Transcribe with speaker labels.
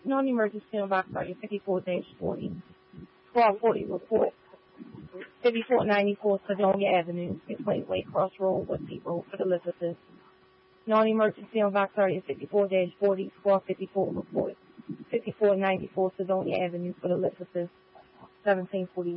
Speaker 1: Non-emergency on backfire 54-40. 1240 report. 5494 Sedonia Avenue, between Waycross Road, Woodseat Road for the lift assist. Non-emergency on backfire 54-40, squad 54 report. 5494 Sedonia Avenue for the lift assist. 1741.